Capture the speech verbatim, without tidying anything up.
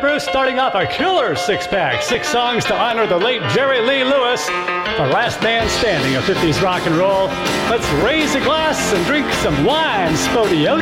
Bruce starting off a killer six-pack. Six songs to honor the late Jerry Lee Lewis, the last man standing of fifties rock and roll. Let's raise a glass and drink some wine, Spodio.